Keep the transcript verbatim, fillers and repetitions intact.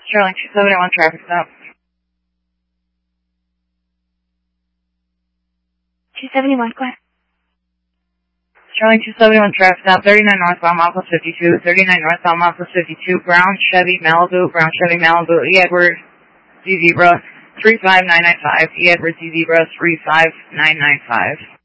Sterling two seventy-one traffic stop. two seventy-one, go ahead. Sterling two seventy-one traffic stop, thirty-nine northbound, mile plus fifty-two, thirty-nine northbound, mile plus fifty-two, Brown Chevy Malibu, Brown Chevy Malibu, E. Edward, Z Zebra, three five nine nine five, E. Edward, Z Zebra, three five nine nine five.